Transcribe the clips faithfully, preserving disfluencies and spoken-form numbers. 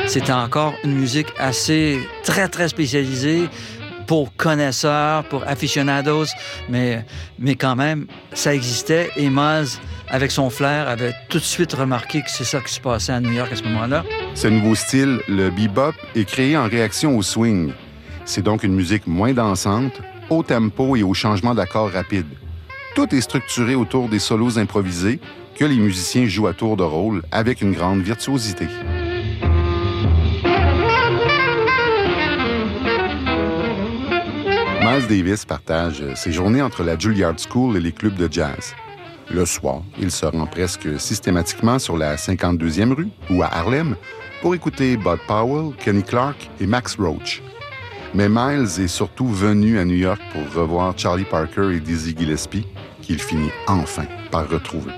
c'était encore une musique assez, très, très spécialisée pour connaisseurs, pour aficionados, mais, mais quand même, ça existait. Et Miles, avec son flair, avait tout de suite remarqué que c'est ça qui se passait à New York à ce moment-là. Ce nouveau style, le bebop, est créé en réaction au swing. C'est donc une musique moins dansante, au tempo et au changement d'accords rapide. Tout est structuré autour des solos improvisés que les musiciens jouent à tour de rôle avec une grande virtuosité. Miles Davis partage ses journées entre la Juilliard School et les clubs de jazz. Le soir, il se rend presque systématiquement sur la cinquante-deuxième rue ou à Harlem pour écouter Bud Powell, Kenny Clarke et Max Roach. Mais Miles est surtout venu à New York pour revoir Charlie Parker et Dizzy Gillespie, qu'il finit enfin par retrouver.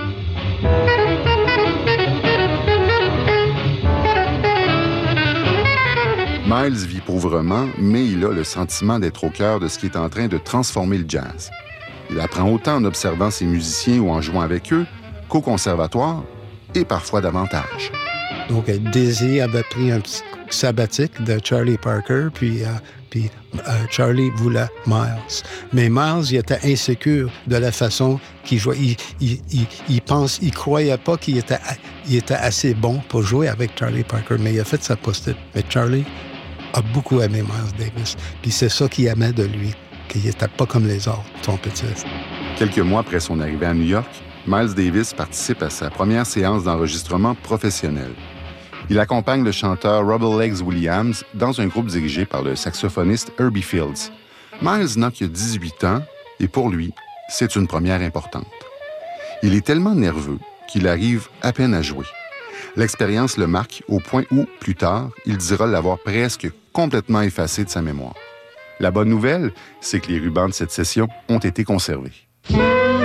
Miles vit pauvrement, mais il a le sentiment d'être au cœur de ce qui est en train de transformer le jazz. Il apprend autant en observant ses musiciens ou en jouant avec eux qu'au conservatoire, et parfois davantage. Donc, Dizzy avait pris un petit sabbatique de Charlie Parker, puis, euh, puis euh, Charlie voulait Miles. Mais Miles, il était insécure de la façon qu'il jouait. Il, il, il, il pense, il croyait pas qu'il était, il était assez bon pour jouer avec Charlie Parker, mais il a fait sa post-it. Mais Charlie a beaucoup aimé Miles Davis, puis c'est ça qu'il aimait de lui, qu'il n'était pas comme les autres trompettistes. Quelques mois après son arrivée à New York, Miles Davis participe à sa première séance d'enregistrement professionnel. Il accompagne le chanteur Robert Legs Williams dans un groupe dirigé par le saxophoniste Herbie Fields. Miles n'a que dix-huit ans et pour lui, c'est une première importante. Il est tellement nerveux qu'il arrive à peine à jouer. L'expérience le marque au point où, plus tard, il dira l'avoir presque complètement effacé de sa mémoire. La bonne nouvelle, c'est que les rubans de cette session ont été conservés.